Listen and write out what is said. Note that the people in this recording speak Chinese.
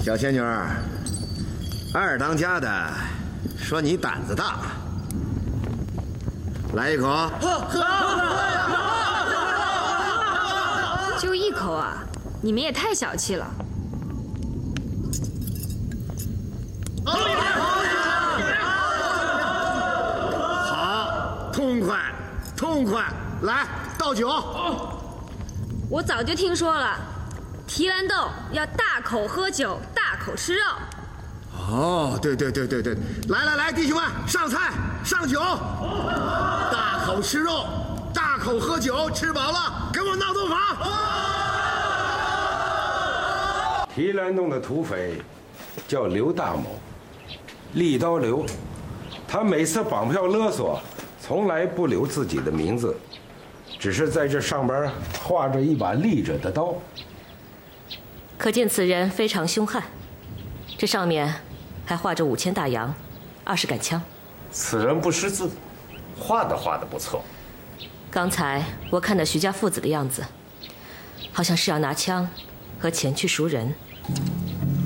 小仙女儿，二当家的说你胆子大，来一口。 就一口啊！你们也太小气了。 好，痛快，痛快！来，倒酒。 我早就听说了，提篮豆要大口喝酒，大口吃肉。 哦，对，来，弟兄们，上菜上酒，大口吃肉，大口喝酒，吃饱了给我闹洞房。 提篮洞的土匪叫刘大某，利刀刘，他每次绑票勒索，从来不留自己的名字，只是在这上边画着一把立着的刀。 可见此人非常凶悍，这上面还画着5000大洋，20杆枪。 此人不识字，画的不错。 刚才我看到徐家父子的样子，好像是要拿枪和钱去赎人。